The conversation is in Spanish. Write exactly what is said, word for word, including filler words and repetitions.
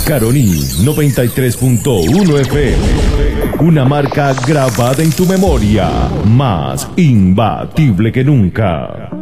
Caroní noventa y tres punto uno F M. Una marca grabada en tu memoria, más imbatible que nunca.